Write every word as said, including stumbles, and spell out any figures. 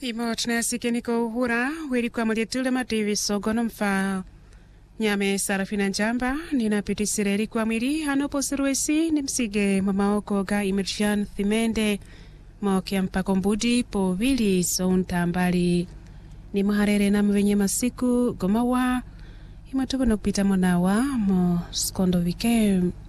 Imo tunasike niko uhura wili kwa malietule mativi sogono mfa nyame Sarafina Njamba ninapitisireri kwa mwili hanopo siruesi ni msige mamaoko ga Imerjan Thimende mokia mpako mbudi po vili sountambali ni maharere na mwenye masiku gomawa imatuko nakupita monawa mo skondo vike.